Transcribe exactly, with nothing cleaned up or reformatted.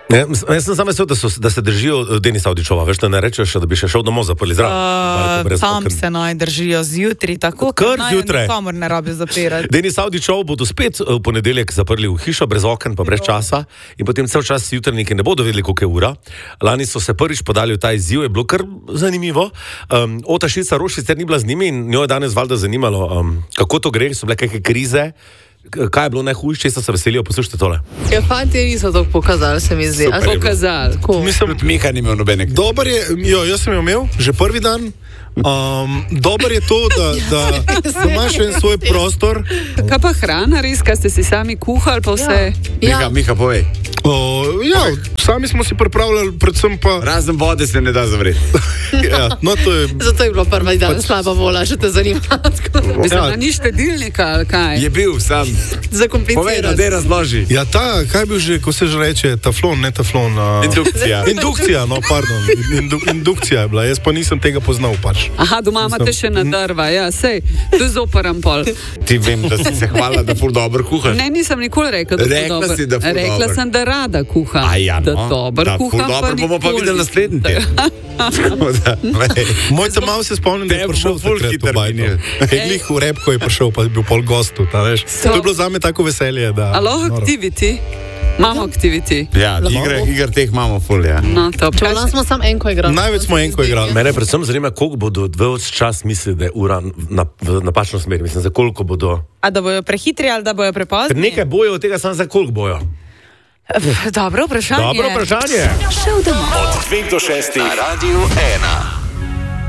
Ja, jaz sem samo vesel, da, so, da se držijo Denisa Avdićova, veš, da ne rečeš, da bi še šel domov zaprli zraven. Uh, tam se naj držijo zjutraj, tako kar zjutraj. Nikomor ne rabi zapirati. Denis Avdićov bodo spet v ponedeljek zaprli v hišo, brez oken, pa brez časa in potem cel čas jutranjiki ne bodo vedeli, koliko je ura. Lani so se prvič podali v ta izziv, je bilo kar zanimivo. Um, Ota Šica Roš sicer ni bila z njimi in njo je danes valjda zanimalo, um, kako to gre, so bile kakšne krize. Kaj je bilo najhujše, če so se veselijo? Poslušajte tole. Ja, fanti niso to pokazali, se mi zdi. Super, pokazali. Mislim, tudi Miha ni imel nobenek. Dobar je, jo, jaz sem jo imel že prvi dan. Um, dober je to, da, da, da imaš en svoj prostor. Kaj pa hrana, res, kaj ste si sami kuhali, pa vse? Ja. Miha, Miha, povej. O, ja, sami smo si pripravljali, predvsem pa... Razen vode se ne da zavreti. Ja, no, to je... Zato je bilo prvi dan pač... slaba vola, že te zanima. Mislim, da ni štedilnika, ali kaj? Je bil sam. Zakompliciran. Povej, da te razloži. Ja, ta, kaj bi že, ko se že reče, taflon, ne taflon. Uh... Indukcija. Indukcija, no, pardon. Indu, indukcija je bila, jaz pa nisem tega poznal pač. Aha, doma imate še na drva, ja, sej, to je zoparan pol. Ti vem, da si se hvala, da ful dobro kuhaš. Ne, nisem nikoli rekla, da Rekla ful dobro. si, da ful Rekla dobro. sem, da rada kuham. A ja, no. Da dobro da, kuham, ful dobro pa bomo pa nikoli. videli naslednji teden. Moj ta malo se spomnim, da je prišel takrat v bajno. Glih v Repko je prišel, pa je bil pol gostu, ta veš. To je bilo zame tako veselje, da... Aloha activity. Imamo activity. Ja, igre, igr teh imamo ful, ja. No, to Če vam smo samo enko igrali. Največ smo enko igrali. Mene predvsem zanima, koliko bodo ves čas mislili, da je ura na, v napačno smer. Mislim, za koliko bodo... A da bojo prehitri ali da bojo prepozni? Ker nekaj bojo od tega, samo za koliko bojo. Dobro vprašanje. Dobro vprašanje. Šel domov. Od dveh do šestih na Radiu ena.